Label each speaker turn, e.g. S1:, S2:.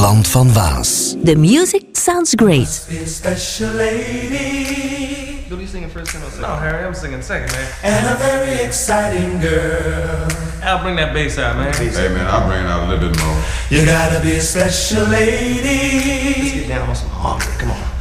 S1: Land van Waas.
S2: The music sounds great.
S3: Be a special lady.
S4: You'll be singing first and
S5: No, Harry, I'm singing second, man.
S3: And a very exciting girl.
S5: Al, bring that bass out, man.
S6: Hey man, I'll bring it out a little bit more.
S3: You gotta be a special lady.
S4: Let's get down on some harmony. Come on.